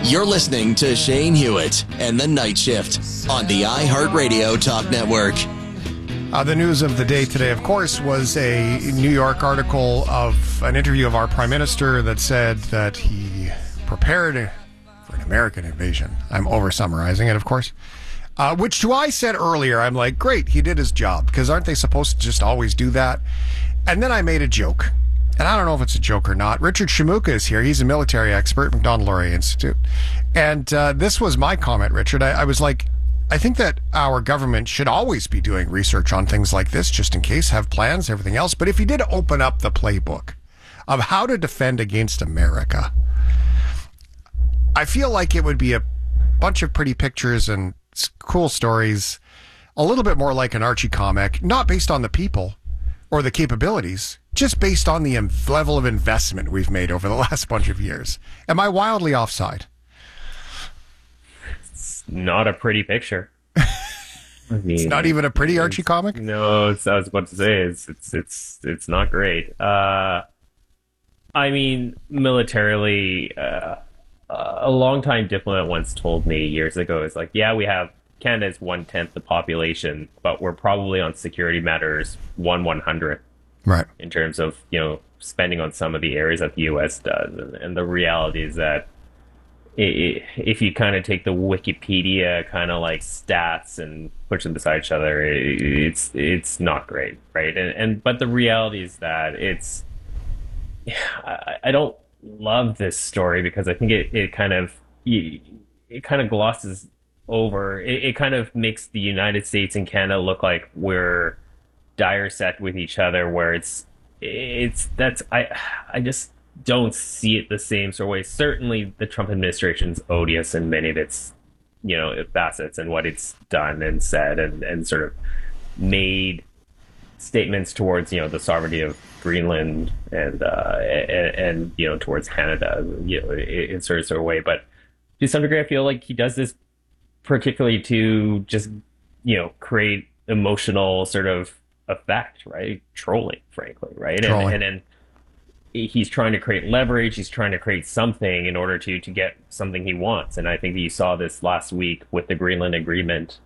You're listening to Shane Hewitt and the Night Shift on the iHeartRadio Talk Network. The news of the day today, of course, was a New York article of an interview of our Prime Minister that said that he prepared for an American invasion. I'm over-summarizing it, of course. Which to I said earlier, I'm like, great, he did his job, because aren't they supposed to just always do that? And then I made a joke. And I don't know if it's a joke or not. Richard Shamuka is here. He's a military expert, Macdonald-Laurier Institute. And this was my comment, Richard. I was like, I think that our government should always be doing research on things like this, just in case, have plans, everything else. But if you did open up the playbook of how to defend against America, I feel like it would be a bunch of pretty pictures and cool stories, a little bit more like an Archie comic, not based on the people or the capabilities, just based on the level of investment we've made over the last bunch of years. Am I wildly offside? It's not a pretty picture. I mean, it's not even a pretty Archie comic? No, I was about to say it's not great. I mean, militarily, a longtime diplomat once told me years ago, it's like, yeah, we have Canada's 1/10 the population, but we're probably on security matters 1/100th. Right. In terms of, spending on some of the areas that the U.S. does. And the reality is that if you kind of take the Wikipedia kind of like stats and push them beside each other, it's not great, right? But the reality is that I don't love this story because I think it kind of glosses over. It kind of makes the United States and Canada look like we're dire set with each other, where I just don't see it the same sort of way. Certainly the Trump administration's odious in many of its facets and what it's done and said and sort of made statements towards the sovereignty of Greenland and towards Canada in sort of way. But to some degree I feel like he does this particularly to just create emotional sort of effect, right? Trolling, frankly, right? And then he's trying to create leverage. He's trying to create something in order to get something he wants. And I think that you saw this last week with the Greenland Agreement